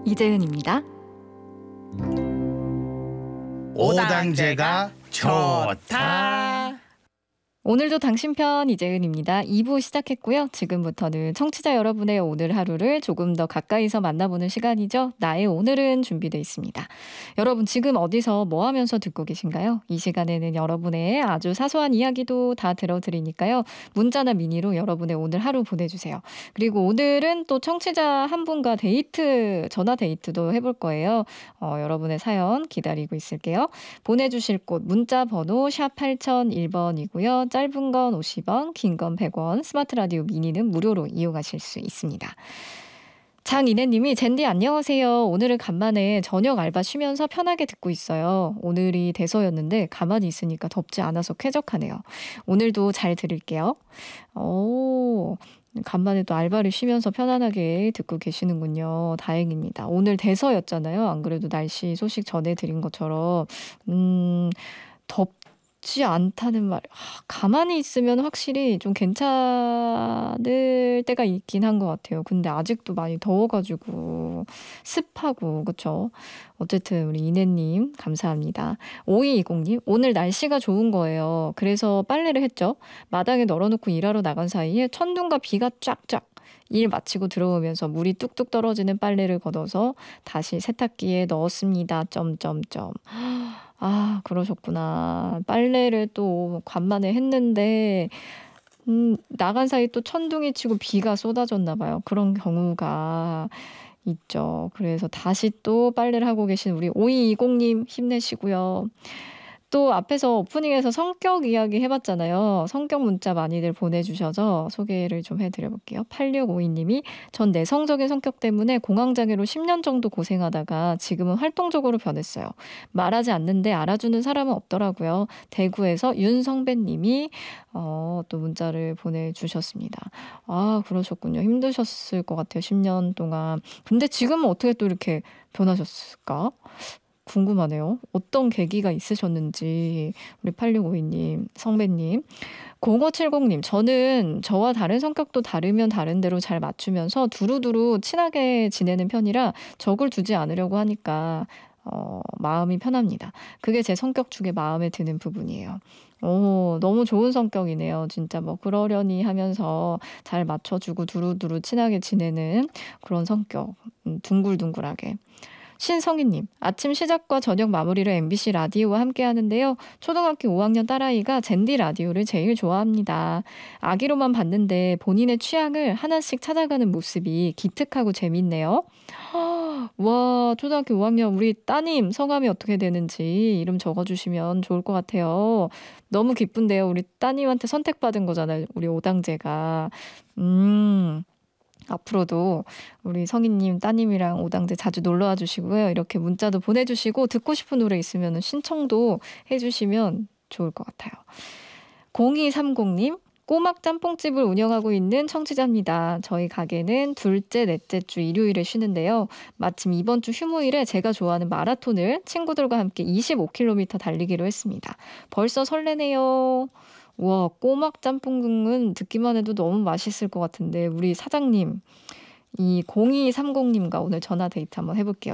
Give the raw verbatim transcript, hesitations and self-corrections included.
이재은입니다. 오당제가 좋다. 오늘도 당신 편 이재은입니다. 이 부 시작했고요. 지금부터는 청취자 여러분의 오늘 하루를 조금 더 가까이서 만나보는 시간이죠. 나의 오늘은 준비되어 있습니다. 여러분 지금 어디서 뭐 하면서 듣고 계신가요? 이 시간에는 여러분의 아주 사소한 이야기도 다 들어드리니까요. 문자나 미니로 여러분의 오늘 하루 보내주세요. 그리고 오늘은 또 청취자 한 분과 데이트, 전화 데이트도 해볼 거예요. 어, 여러분의 사연 기다리고 있을게요. 보내주실 곳 문자 번호 샵 팔공공일 번이고요. 짧은 건 오십 원, 긴 건 백 원, 스마트 라디오 미니는 무료로 이용하실 수 있습니다. 장인혜님이 젠디 안녕하세요. 오늘은 간만에 저녁 알바 쉬면서 편하게 듣고 있어요. 오늘이 대서였는데 가만히 있으니까 덥지 않아서 쾌적하네요. 오늘도 잘 들을게요. 오, 간만에 또 알바를 쉬면서 편안하게 듣고 계시는군요. 다행입니다. 오늘 대서였잖아요. 안 그래도 날씨 소식 전해드린 것처럼 음, 덥 지 않다는 말. 아, 가만히 있으면 확실히 좀 괜찮을 때가 있긴 한 것 같아요. 근데 아직도 많이 더워가지고 습하고 그쵸? 어쨌든 우리 이내님 감사합니다. 오이이공님 오늘 날씨가 좋은 거예요. 그래서 빨래를 했죠. 마당에 널어놓고 일하러 나간 사이에 천둥과 비가 쫙쫙. 일 마치고 들어오면서 물이 뚝뚝 떨어지는 빨래를 걷어서 다시 세탁기에 넣었습니다. 점점점. 아, 그러셨구나. 빨래를 또 간만에 했는데 음, 나간 사이 또 천둥이 치고 비가 쏟아졌나 봐요. 그런 경우가 있죠. 그래서 다시 또 빨래를 하고 계신 우리 오이이공님 힘내시고요. 또 앞에서 오프닝에서 성격 이야기 해봤잖아요. 성격 문자 많이들 보내주셔서 소개를 좀 해드려볼게요. 팔육오이님이 전 내성적인 성격 때문에 공황장애로 십 년 정도 고생하다가 지금은 활동적으로 변했어요. 말하지 않는데 알아주는 사람은 없더라고요. 대구에서 윤성배님이 어, 또 문자를 보내주셨습니다. 아, 그러셨군요. 힘드셨을 것 같아요. 십 년 동안. 근데 지금은 어떻게 또 이렇게 변하셨을까? 궁금하네요. 어떤 계기가 있으셨는지 우리 팔육오이님, 성배님. 공오칠공님 저는 저와 다른 성격도 다르면 다른 대로 잘 맞추면서 두루두루 친하게 지내는 편이라 적을 두지 않으려고 하니까 어, 마음이 편합니다. 그게 제 성격 중에 마음에 드는 부분이에요. 오, 너무 좋은 성격이네요. 진짜 뭐 그러려니 하면서 잘 맞춰주고 두루두루 친하게 지내는 그런 성격. 음, 둥글둥글하게. 신성희님, 아침 시작과 저녁 마무리를 엠비씨 라디오와 함께 하는데요. 초등학교 오 학년 딸아이가 젠디 라디오를 제일 좋아합니다. 아기로만 봤는데 본인의 취향을 하나씩 찾아가는 모습이 기특하고 재밌네요. 와, 초등학교 오 학년 우리 따님 성함이 어떻게 되는지 이름 적어주시면 좋을 것 같아요. 너무 기쁜데요. 우리 따님한테 선택받은 거잖아요. 우리 오당제가. 음... 앞으로도 우리 성희님 따님이랑 오당제 자주 놀러와 주시고요. 이렇게 문자도 보내주시고 듣고 싶은 노래 있으면 신청도 해주시면 좋을 것 같아요. 공이삼공님 꼬막 짬뽕집을 운영하고 있는 청취자입니다. 저희 가게는 둘째, 넷째 주 일요일에 쉬는데요. 마침 이번 주 휴무일에 제가 좋아하는 마라톤을 친구들과 함께 이십오 킬로미터 달리기로 했습니다. 벌써 설레네요. 와, 꼬막 짬뽕은 듣기만 해도 너무 맛있을 것 같은데 우리 사장님 이 공이삼공님과 오늘 전화 데이트 한번 해볼게요.